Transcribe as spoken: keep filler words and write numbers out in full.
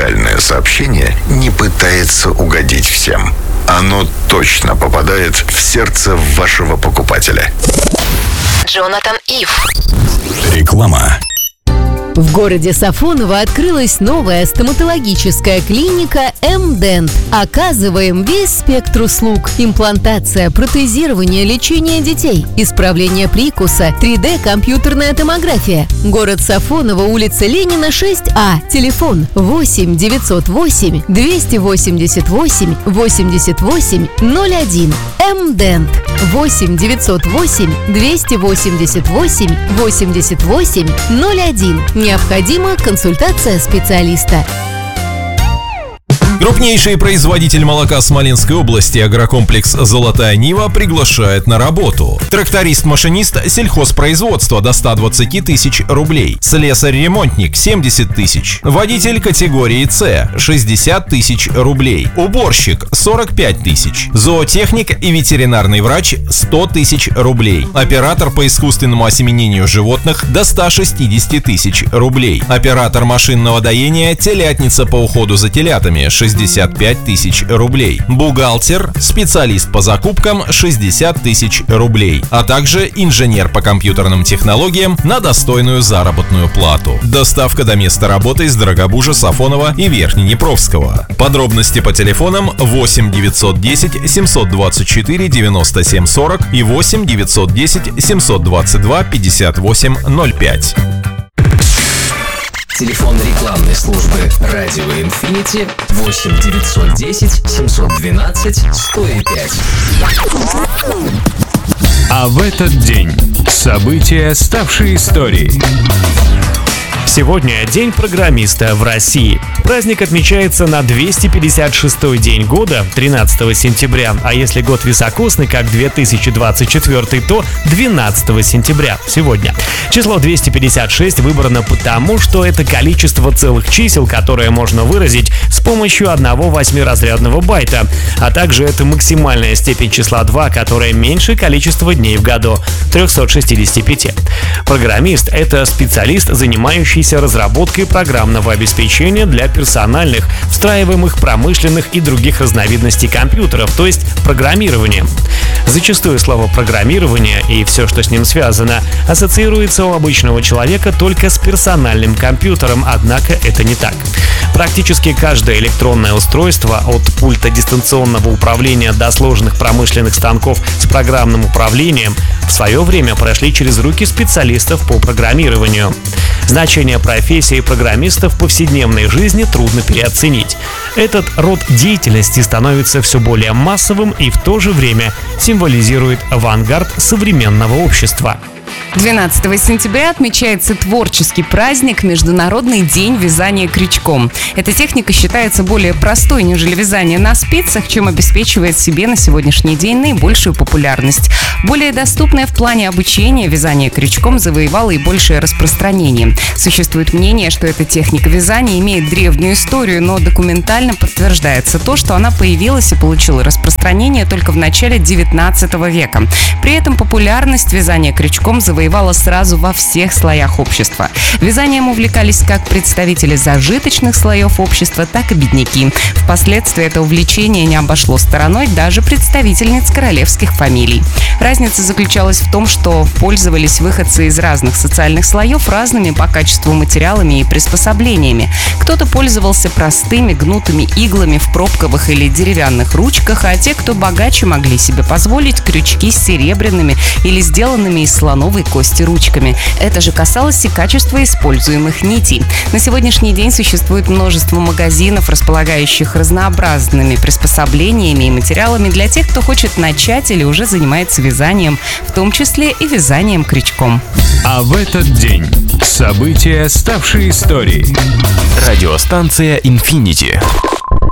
идеальное сообщение не пытается угодить всем. Оно точно попадает в сердце вашего покупателя. Джонатан Ив. Реклама. В городе Сафоново открылась новая стоматологическая клиника «М-Дент». Оказываем весь спектр услуг: имплантация, протезирование, лечение детей, исправление прикуса, три дэ компьютерная томография. Город Сафоново, улица Ленина, шесть А. Телефон восемь девятьсот восемь двести восемьдесят восемь восемьдесят восемь ноль один. «М-Дент» восемь девятьсот восемь двести восемьдесят восемь восемьдесят восемь ноль один. Необходима консультация специалиста. Крупнейший производитель молока Смоленской области агрокомплекс «Золотая Нива» приглашает на работу. Тракторист-машинист сельхозпроизводства до ста двадцати тысяч рублей. Слесарь-ремонтник семьдесят тысяч. Водитель категории С шестьдесят тысяч рублей. Уборщик сорок пять тысяч. Зоотехник и ветеринарный врач сто тысяч рублей. Оператор по искусственному осеменению животных до ста шестидесяти тысяч рублей. Оператор машинного доения, телятница по уходу за телятами шестьдесят пять тысяч рублей. Бухгалтер, специалист по закупкам шестьдесят тысяч рублей, а также инженер по компьютерным технологиям на достойную заработную плату. Доставка до места работы из Дорогобужа, Сафонова и Верхнеднепровского. Подробности по телефонам восемь девятьсот десять семьсот двадцать четыре девяносто семь сорок и восемь девятьсот десять семьсот двадцать два пятьдесят восемь ноль пять. Телефон рекламной службы «Радио Инфинити» восемь девятьсот десять семьсот двенадцать сто пять. А в этот день события, ставшие историей. Сегодня День программиста в России. Праздник отмечается на двести пятьдесят шестой день года, тринадцатого сентября, а если год високосный, как две тысячи двадцать четвёртый, то двенадцатого сентября, сегодня. Число двести пятьдесят шесть выбрано потому, что это количество целых чисел, которое можно выразить с помощью одного восьмиразрядного байта, а также это максимальная степень числа два, которая меньше количества дней в году – триста шестьдесят пять. Программист – это специалист, занимающийся разработкой программного обеспечения для персональных, встраиваемых промышленных и других разновидностей компьютеров, то есть программированием. Зачастую слово «программирование» и все, что с ним связано, ассоциируется у обычного человека только с персональным компьютером, однако это не так. Практически каждое электронное устройство, от пульта дистанционного управления до сложных промышленных станков с программным управлением, в свое время прошли через руки специалистов по программированию. Значение профессии программиста в повседневной жизни трудно переоценить. Этот род деятельности становится все более массовым и в то же время символизирует авангард современного общества. двенадцатого сентября отмечается творческий праздник Международный день вязания крючком. Эта техника считается более простой, нежели вязание на спицах, чем обеспечивает себе на сегодняшний день наибольшую популярность. Более доступное в плане обучения вязание крючком завоевало и большее распространение. Существует мнение, что эта техника вязания имеет древнюю историю, но документально подтверждается то, что она появилась и получила распространение только в начале девятнадцатого века. При этом популярность вязания крючком завоевала сразу во всех слоях общества. Вязанием увлекались как представители зажиточных слоев общества, так и бедняки. Впоследствии это увлечение не обошло стороной даже представительниц королевских фамилий. Разница заключалась в том, что пользовались выходцы из разных социальных слоев разными по качеству материалами и приспособлениями. Кто-то пользовался простыми гнутыми иглами в пробковых или деревянных ручках, а те, кто богаче, могли себе позволить крючки с серебряными или сделанными из слоновой кости ручками. Это же касалось и качества используемых нитей. На сегодняшний день существует множество магазинов, располагающих разнообразными приспособлениями и материалами для тех, кто хочет начать или уже занимается вязанием, в том числе и вязанием крючком. А в этот день события, ставшие историей. Радиостанция «Инфинити».